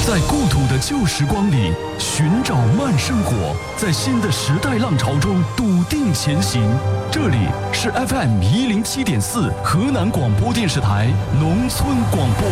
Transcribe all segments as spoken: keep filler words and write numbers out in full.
在故土的旧时光里寻找慢生活，在新的时代浪潮中笃定前行。这里是 F M 一零七点四河南广播电视台农村广播。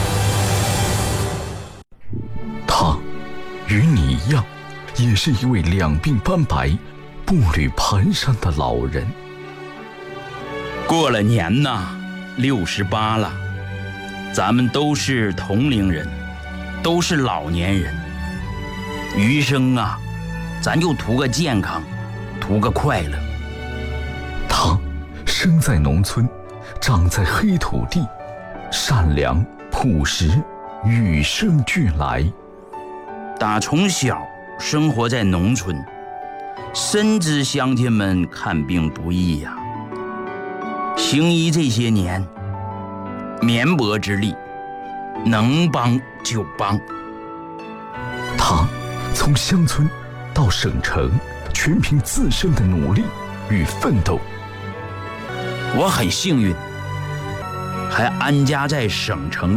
他与你一样，也是一位两鬓斑白、步履蹒跚的老人。 过了年呐，六十八了，咱们都是同龄人，都是老年人。余生啊，咱就图个健康，图个快乐。 他生在农村，长在黑土地，善良朴实，与生俱来。 打从小生活在农村，深知乡亲们看病不易呀、啊。行医这些年，绵薄之力，能帮就帮。 他从乡村到省城，全凭自身的努力与奋斗。 我很幸运，还安家在省城。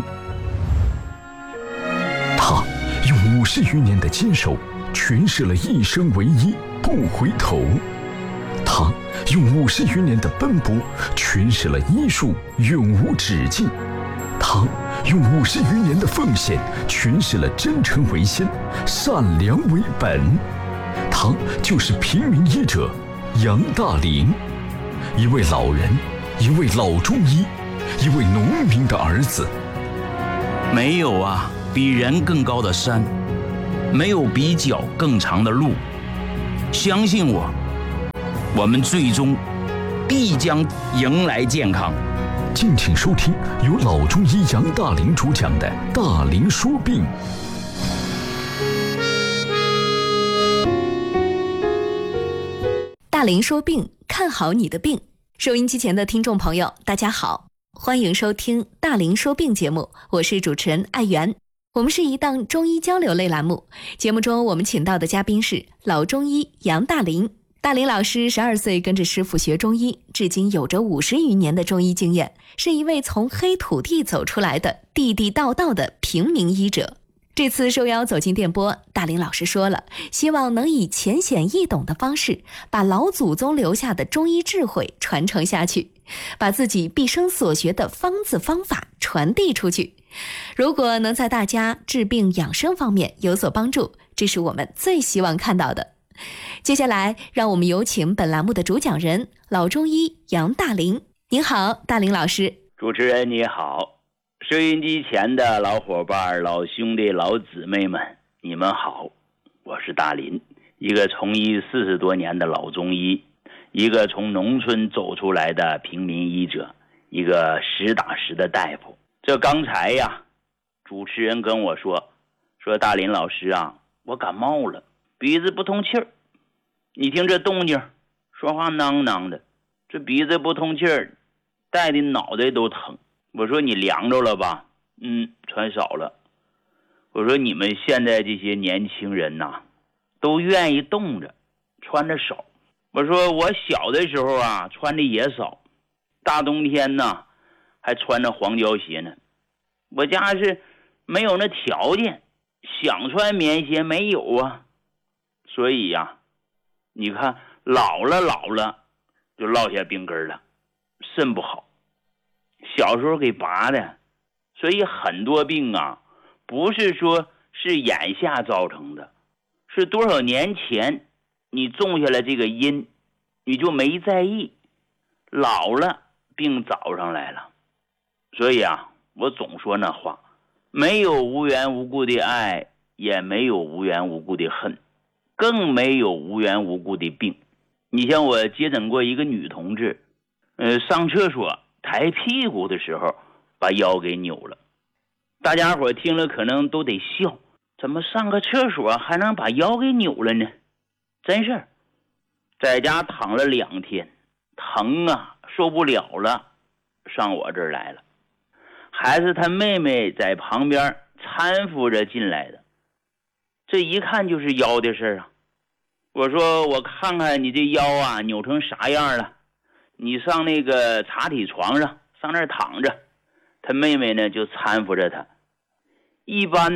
他用五十余年的坚守，诠释了一生为一，不回头。他用五十余年的奔波，诠释了医术永无止境。他用五十余年的奉献，诠释了真诚为先，善良为本。他就是平民医者杨大林，一位老人，一位老中医，一位农民的儿子。 没有啊比人更高的山，没有比脚更长的路。相信我，我们最终必将迎来健康。 敬请收听由老中医杨大林主讲的《大林说病》。 大林说病，看好你的病。收音机前的听众朋友，大家好，欢迎收听《大林说病》节目，我是主持人艾媛。我们是一档中医交流类栏目，节目中我们请到的嘉宾是老中医杨大林。大林老师十二岁跟着师傅学中医，至今有着五十余年的中医经验，是一位从黑土地走出来的地地道道的平民医者。这次受邀走进电波，大林老师说了，希望能以浅显易懂的方式，把老祖宗留下的中医智慧传承下去，把自己毕生所学的方子方法传递出去。如果能在大家治病养生方面有所帮助，这是我们最希望看到的。接下来让我们有请本栏目的主讲人老中医杨大林。您好，大林老师。 主持人你好，收音机前的老伙伴、老兄弟、老姊妹们，你们好，我是大林，一个从医四十多年的老中医，一个从农村走出来的平民医者，一个实打实的大夫。这刚才呀，主持人跟我说说大林老师啊，我感冒了，鼻子不通气儿。你听这动静，说话囔囔的，这鼻子不通气儿，带的脑袋都疼。我说你凉着了吧？嗯，穿少了。我说你们现在这些年轻人呐，都愿意冻着，穿着少。我说我小的时候啊，穿的也少，大冬天呢还穿着黄胶鞋呢。我家是没有那条件，想穿棉鞋没有啊。所以呀、啊，你看老了老了就落下病根了，肾不好，小时候给拔的。所以很多病啊，不是说是眼下造成的，是多少年前你种下了这个因，你就没在意，老了病找上来了。所以啊，我总说那话，没有无缘无故的爱，也没有无缘无故的恨，更没有无缘无故的病。你像我接诊过一个女同志，呃，上厕所抬屁股的时候把腰给扭了。大家伙听了可能都得笑，怎么上个厕所还能把腰给扭了呢？真事儿，在家躺了两天，疼啊，受不了了，上我这儿来了。还是他妹妹在旁边搀扶着进来的，这一看就是腰的事儿啊。我说我看看你这腰啊扭成啥样了，你上那个茶体床上，上那儿躺着。他妹妹呢就搀扶着他。一般呢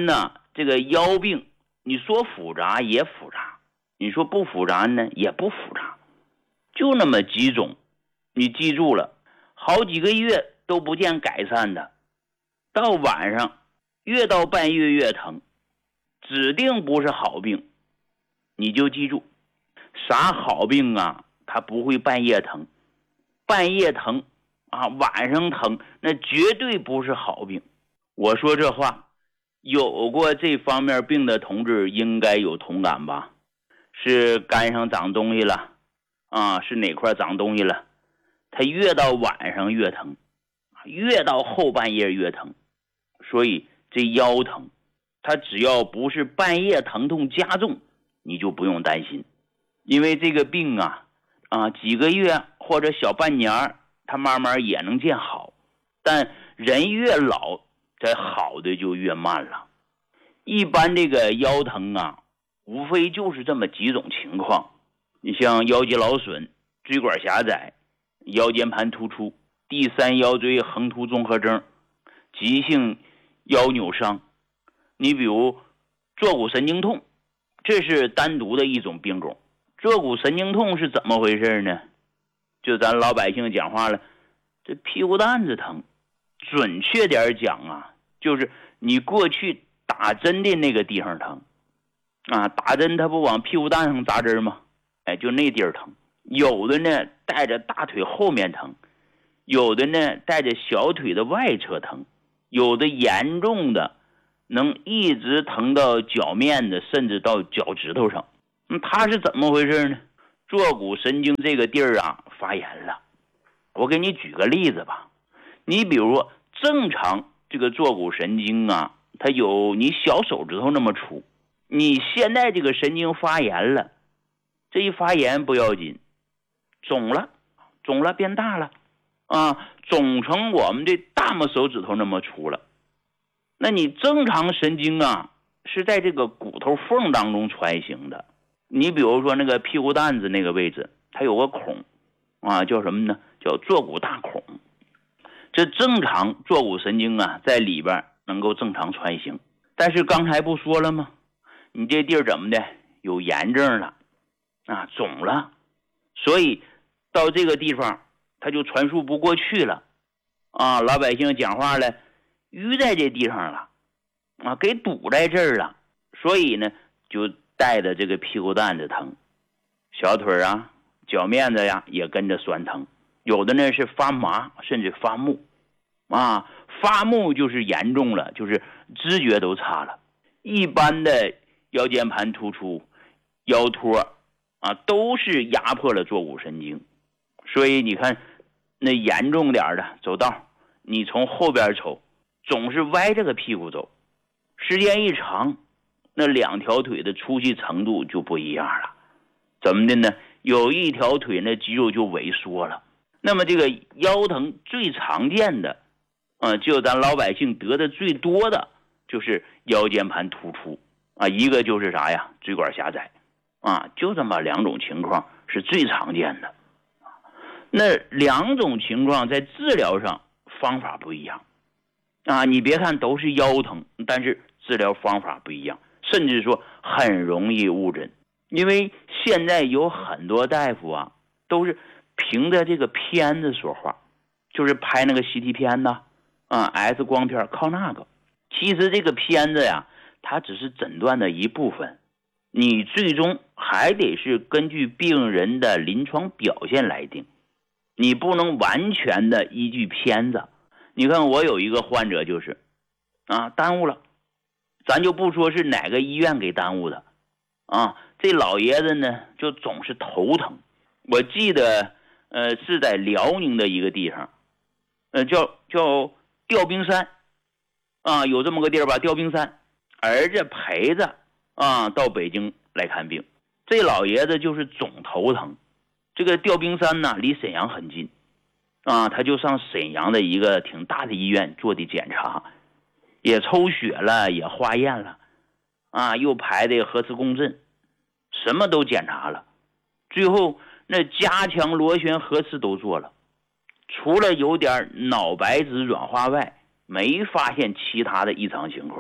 这个腰病，你说复杂也复杂，你说不复杂呢也不复杂，就那么几种，你记住了，好几个月都不见改善的，到晚上越到半夜越疼，指定不是好病。你就记住，啥好病啊，它不会半夜疼，半夜疼啊，晚上疼，那绝对不是好病。我说这话，有过这方面病的同志应该有同感吧？是肝上长东西了啊，是哪块长东西了，它越到晚上越疼，越到后半夜越疼。所以这腰疼，它只要不是半夜疼痛加重，你就不用担心。因为这个病啊啊几个月或者小半年它慢慢也能见好，但人越老这好的就越慢了。一般这个腰疼啊，无非就是这么几种情况。你像腰肌劳损、椎管狭窄、腰间盘突出、第三腰椎横突综合征、急性腰扭伤。你比如坐骨神经痛，这是单独的一种病种。坐骨神经痛是怎么回事呢？就咱老百姓讲话了，这屁股蛋子疼。准确点讲啊，就是你过去打针的那个地方疼啊，打针它不往屁股蛋上扎针吗？哎，就那地儿疼。有的呢带着大腿后面疼，有的呢带着小腿的外侧疼，有的严重的能一直疼到脚面的，甚至到脚趾头上。那它是怎么回事呢？坐骨神经这个地儿啊发炎了。我给你举个例子吧，你比如正常这个坐骨神经啊，它有你小手指头那么粗，你现在这个神经发炎了，这一发炎不要紧，肿了，肿了变大了啊，肿成我们这大拇手指头那么粗了。那你正常神经啊是在这个骨头缝当中穿行的，你比如说那个屁股蛋子那个位置，它有个孔啊，叫什么呢？叫坐骨大孔。这正常坐骨神经啊在里边能够正常穿行，但是刚才不说了吗？你这地儿怎么的有炎症了啊，肿了，所以到这个地方它就传输不过去了啊，老百姓讲话了，淤在这地方了啊，给堵在这儿了，所以呢就带着这个屁股蛋子疼，小腿啊脚面子呀也跟着酸疼，有的呢是发麻甚至发木啊，发木就是严重了，就是知觉都差了。一般的腰间盘突出、腰托啊都是压迫了坐骨神经，所以你看那严重点的走道，你从后边走总是歪着个屁股走，时间一长那两条腿的粗细程度就不一样了。怎么的呢？有一条腿那肌肉就萎缩了。那么这个腰疼最常见的呃，就咱老百姓得的最多的就是腰间盘突出啊，一个就是啥呀？椎管狭窄啊，就这么两种情况是最常见的。那两种情况在治疗上方法不一样啊，你别看都是腰疼，但是治疗方法不一样，甚至说很容易误诊。因为现在有很多大夫啊都是凭着这个片子说话，就是拍那个 C T 片呐啊 X 光片，靠那个。其实这个片子呀它只是诊断的一部分，你最终还得是根据病人的临床表现来定，你不能完全的依据片子。你看我有一个患者就是啊耽误了，咱就不说是哪个医院给耽误的啊，这老爷子呢就总是头疼。我记得呃是在辽宁的一个地方，呃叫叫吊冰山啊，有这么个地儿吧，吊冰山，儿子陪着啊到北京来看病。这老爷子就是总头疼。这个吊冰山呢离沈阳很近啊，他就上沈阳的一个挺大的医院做的检查，也抽血了，也化验了啊，又排的核磁共振，什么都检查了，最后那加强螺旋核磁都做了，除了有点脑白质软化外，没发现其他的异常情况。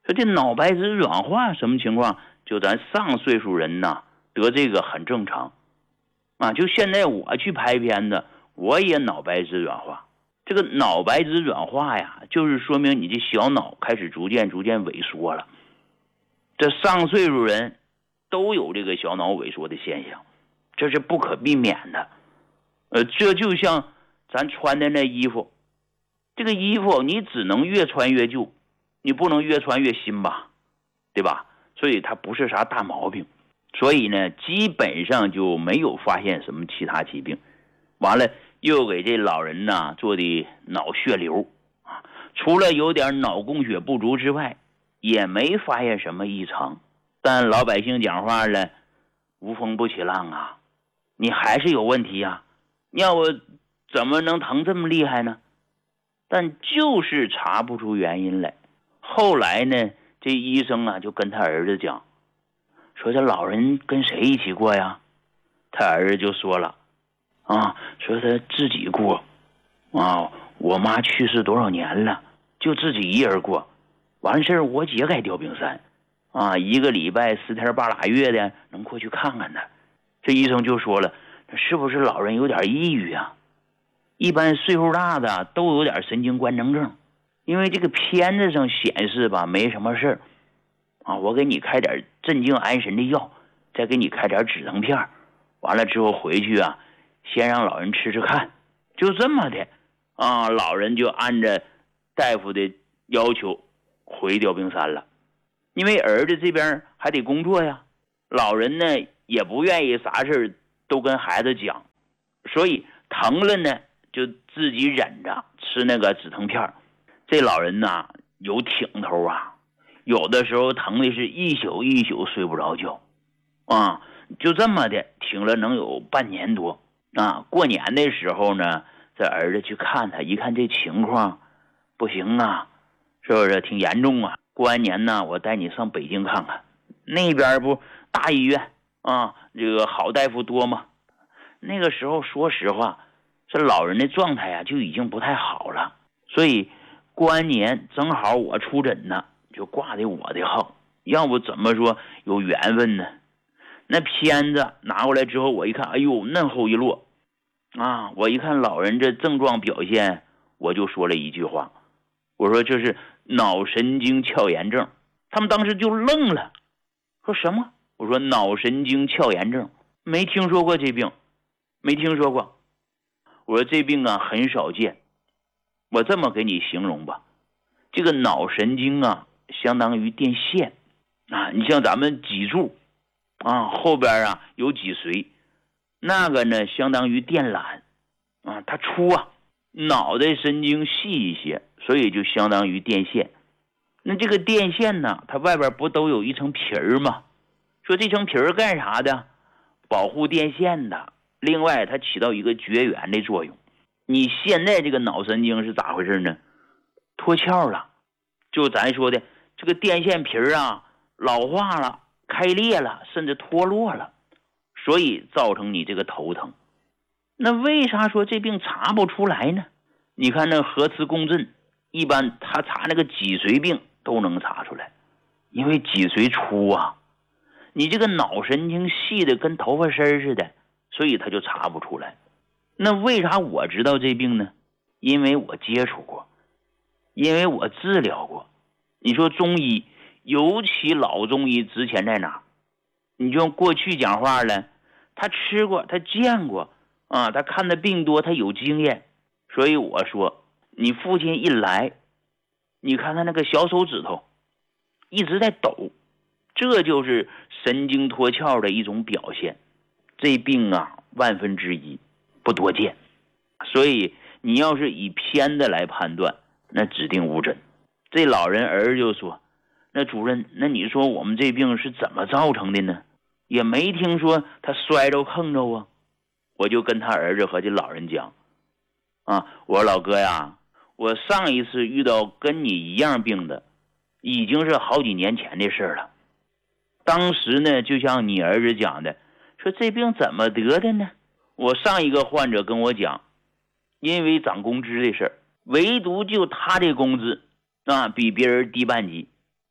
说这脑白质软化什么情况？就咱上岁数人呐，得这个很正常啊。就现在我去拍片子，我也脑白质软化。这个脑白质软化呀，就是说明你这小脑开始逐渐逐渐萎缩了。这上岁数人都有这个小脑萎缩的现象，这是不可避免的。呃，这就像咱穿的那衣服，这个衣服你只能越穿越旧，你不能越穿越新吧，对吧？所以它不是啥大毛病，所以呢，基本上就没有发现什么其他疾病。完了，又给这老人呢做的脑血流啊，除了有点脑供血不足之外，也没发现什么异常。但老百姓讲话了，无风不起浪啊，你还是有问题啊，要我怎么能疼这么厉害呢？但就是查不出原因来。后来呢，这医生啊就跟他儿子讲，说这老人跟谁一起过呀？他儿子就说了啊，说他自己过啊，我妈去世多少年了，就自己一人过，完事儿我姐该调病山啊，一个礼拜十天八拉月的能过去看看他。这医生就说了，是不是老人有点抑郁啊？一般岁数大的都有点神经官能症，因为这个片子上显示吧没什么事儿啊，我给你开点镇静安神的药，再给你开点止疼片，完了之后回去啊，先让老人吃吃看，就这么的啊，老人就按着大夫的要求回调病山了。因为儿子这边还得工作呀，老人呢也不愿意啥事都跟孩子讲，所以疼了呢就自己忍着吃那个止疼片。这老人呐有挺头啊，有的时候疼的是一宿一宿睡不着觉啊，就这么的挺了能有半年多啊。过年的时候呢，这儿子去看他，一看这情况不行啊，是不是挺严重啊？过完年呢，我带你上北京看看，那边不大医院啊，这个好大夫多吗？那个时候说实话，这老人的状态啊就已经不太好了，所以过完年正好我出诊呢，就挂的我的号，要不怎么说有缘分呢？那片子拿过来之后，我一看，哎呦，嫩厚一摞啊！我一看老人这症状表现，我就说了一句话，我说这是脑神经鞘炎症。他们当时就愣了，说什么？我说脑神经鞘炎症，没听说过这病，没听说过。我说这病啊很少见，我这么给你形容吧，这个脑神经啊相当于电线啊，你像咱们脊柱啊后边啊有脊髓，那个呢相当于电缆啊，它粗啊，脑袋神经细一些，所以就相当于电线。那这个电线呢，它外边不都有一层皮儿吗？说这层皮儿干啥的？保护电线的。另外它起到一个绝缘的作用。你现在这个脑神经是咋回事呢？脱壳了，就咱说的这个电线皮儿啊老化了，开裂了，甚至脱落了，所以造成你这个头疼。那为啥说这病查不出来呢？你看那核磁共振，一般他查那个脊髓病都能查出来，因为脊髓粗啊，你这个脑神经细的跟头发丝似的，所以他就查不出来。那为啥我知道这病呢？因为我接触过，因为我治疗过。你说中医，尤其老中医值钱在哪？你就过去讲话了，他吃过，他见过啊，他看的病多，他有经验。所以我说，你父亲一来，你看他那个小手指头一直在抖，这就是神经脱壳的一种表现。这病啊万分之一，不多见。所以你要是以片子来判断，那指定无诊。这老人儿就说，那主任，那你说我们这病是怎么造成的呢？也没听说他摔着碰着啊。我就跟他儿子和这老人讲啊，我说老哥呀，我上一次遇到跟你一样病的已经是好几年前的事了。当时呢就像你儿子讲的，说这病怎么得的呢？我上一个患者跟我讲，因为涨工资的事儿，唯独就他这工资啊比别人低半级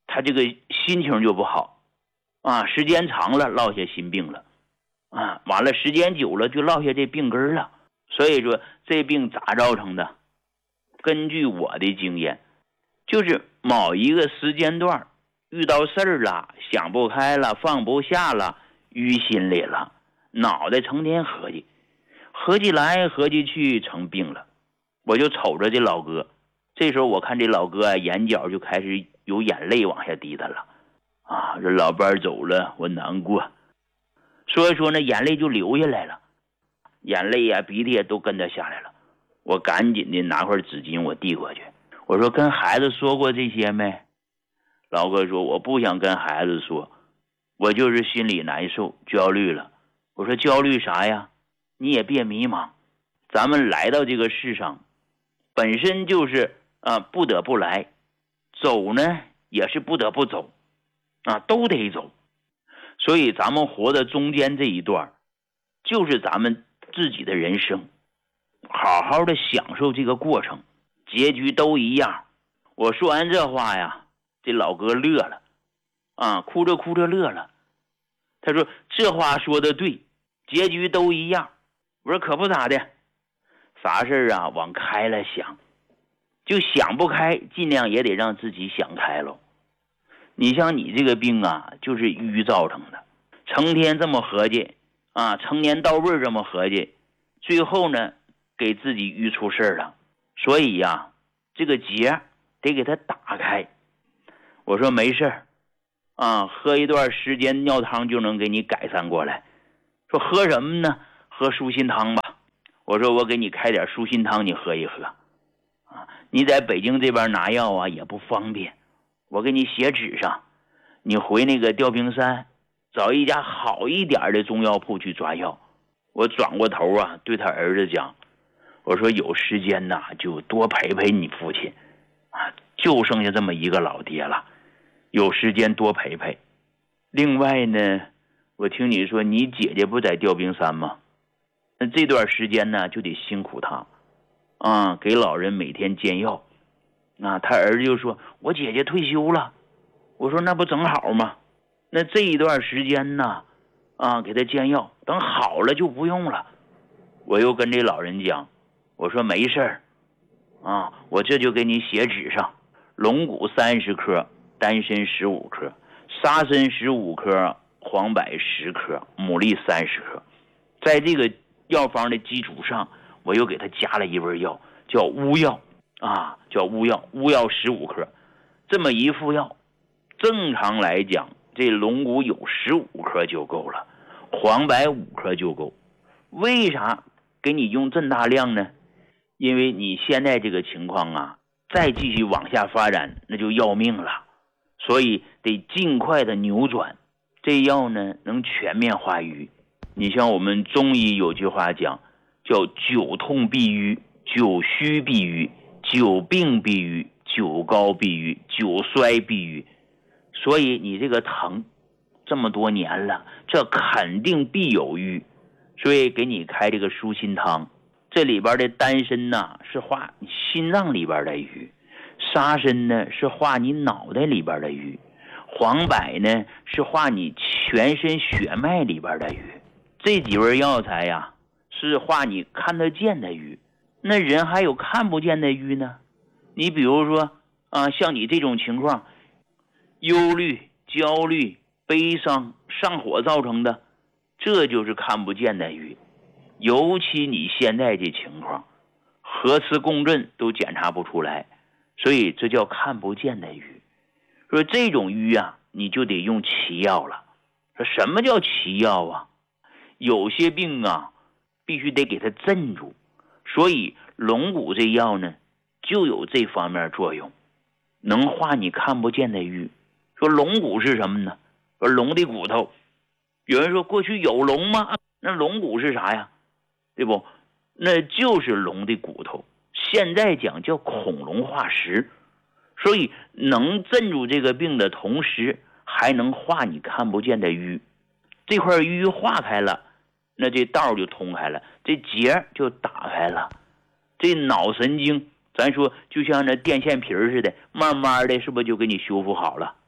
他这个心情就不好啊，时间长了落下心病了啊，完了时间久了就落下这病根了。所以说这病咋造成的？根据我的经验，就是某一个时间段遇到事儿了，想不开了，放不下了，淤心里了，脑袋成天合计，合计来合计去成病了。我就瞅着这老哥，这时候我看这老哥啊，眼角就开始有眼泪往下滴的了啊，这老伴走了，我难过。所以说呢，眼泪就流下来了，眼泪呀、啊、鼻涕也都跟着下来了。我赶紧的拿块纸巾我递过去，我说跟孩子说过这些没？老哥说我不想跟孩子说，我就是心里难受焦虑了。我说焦虑啥呀？你也别迷茫，咱们来到这个世上本身就是啊不得不来，走呢也是不得不走啊，都得走。所以咱们活的中间这一段就是咱们自己的人生，好好的享受这个过程，结局都一样。我说完这话呀，这老哥乐了啊，哭着哭着乐了。他说这话说的对，结局都一样。我说可不咋的，啥事啊往开了想，就想不开尽量也得让自己想开了。你像你这个病啊，就是淤造成的，成天这么合计啊，成年到位这么合计，最后呢给自己淤出事了。所以呀、啊，这个结得给它打开。我说没事啊，喝一段时间尿汤就能给你改善过来。说喝什么呢？喝舒心汤吧。我说我给你开点舒心汤，你喝一喝啊。你在北京这边拿药啊也不方便，我给你写纸上，你回那个吊瓶山找一家好一点的中药铺去抓药。我转过头啊对他儿子讲，我说有时间呐就多陪陪你父亲啊，就剩下这么一个老爹了，有时间多陪陪。另外呢，我听你说你姐姐不在吊瓶山吗？那这段时间呢就得辛苦她啊，给老人每天煎药啊。他儿子就说我姐姐退休了。我说那不正好吗？那这一段时间呢啊，给他煎药，等好了就不用了。我又跟这老人讲，我说没事儿啊，我这就给你写纸上，龙骨三十克，丹参十五克，沙参十五克，黄柏十克，牡蛎三十克。在这个药方的基础上，我又给他加了一味药，叫乌药啊，叫乌药，乌药十五克。这么一副药，正常来讲，这龙骨有十五克就够了，黄柏五克就够。为啥给你用这么大量呢？因为你现在这个情况啊，再继续往下发展，那就要命了。所以得尽快的扭转，这药呢能全面化瘀。你像我们中医有句话讲，叫久痛必瘀，久虚必瘀，久病必瘀，久高必瘀，久衰必瘀。所以你这个疼这么多年了，这肯定必有瘀。所以给你开这个舒心汤，这里边的丹参呢是化你心脏里边的瘀，沙参呢是化你脑袋里边的瘀，黄柏呢是化你全身血脉里边的瘀。这几味药材呀是化你看得见的瘀。那人还有看不见的瘀呢，你比如说啊，像你这种情况，忧虑、焦虑、悲伤、上火造成的，这就是看不见的瘀。尤其你现在这情况，核磁共振都检查不出来，所以这叫看不见的瘀。说这种瘀啊，你就得用奇药了。说什么叫奇药啊？有些病啊必须得给它镇住，所以龙骨这药呢就有这方面作用，能化你看不见的瘀。说龙骨是什么呢？说龙的骨头。有人说过去有龙吗？那龙骨是啥呀？对不？那就是龙的骨头，现在讲叫恐龙化石。所以能镇住这个病的同时，还能化你看不见的瘀。这块瘀化开了，那这道就通开了，这结就打开了。这脑神经咱说就像那电线皮似的，慢慢的是不是就给你修复好了？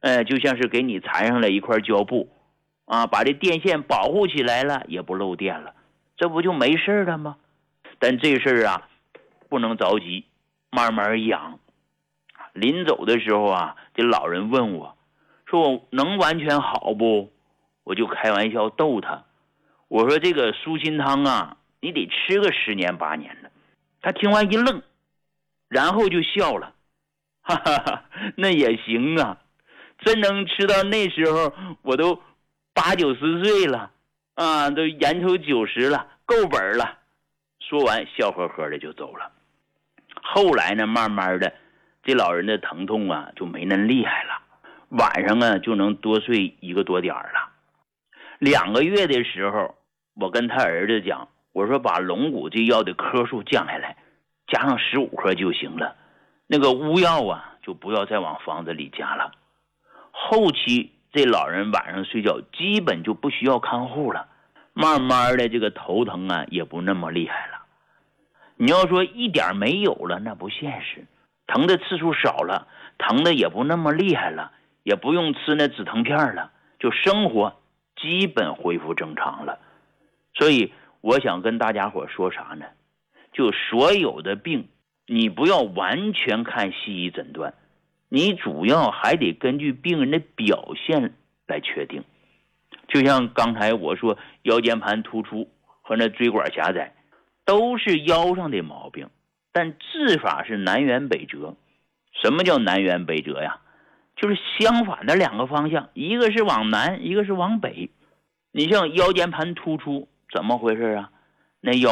呃，就像是给你缠上了一块胶布啊，把这电线保护起来了，也不漏电了，这不就没事了吗？但这事儿啊，不能着急，慢慢养。临走的时候啊，这老人问我，说我能完全好不？我就开玩笑逗他，我说这个舒心汤啊，你得吃个十年八年的。他听完一愣，然后就笑了，哈哈哈，那也行啊，真能吃到那时候我都八九十岁了啊，都眼瞅九十了，够本了。说完笑呵呵的就走了。后来呢，慢慢的这老人的疼痛啊就没那厉害了，晚上啊就能多睡一个多点了。两个月的时候，我跟他儿子讲，我说把龙骨这药的颗数降下来，加上十五颗就行了，那个乌药啊就不要再往房子里加了。后期这老人晚上睡觉基本就不需要看护了，慢慢的这个头疼啊也不那么厉害了。你要说一点没有了，那不现实，疼的次数少了，疼的也不那么厉害了，也不用吃那止疼片了，就生活基本恢复正常了。所以我想跟大家伙说啥呢，就所有的病你不要完全看西医诊断，你主要还得根据病人的表现来确定。就像刚才我说腰间盘突出和那椎管狭窄都是腰上的毛病，但治法是南辕北辙。什么叫南辕北辙呀？就是相反的两个方向，一个是往南，一个是往北。你像腰间盘突出怎么回事啊？那腰